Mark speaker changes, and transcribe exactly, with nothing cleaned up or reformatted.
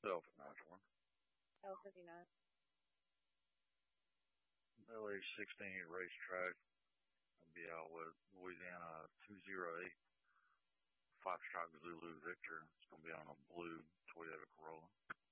Speaker 1: Self nine one.
Speaker 2: L fifty-nine.
Speaker 1: L A sixteen racetrack. I'll be out with Louisiana two zero eight. Foxtrot Zulu Victor. It's going to be on a blue Toyota Corolla.